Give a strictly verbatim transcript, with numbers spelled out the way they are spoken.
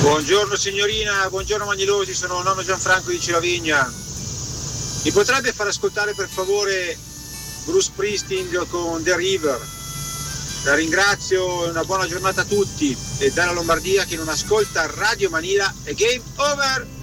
Buongiorno signorina, buongiorno Magnilosi, sono nonno Gianfranco di Cilavigna. Mi potrebbe far ascoltare per favore Bruce Springsteen con The River? La ringrazio e una buona giornata a tutti. E dalla Lombardia, chi non ascolta Radio Manila è game over!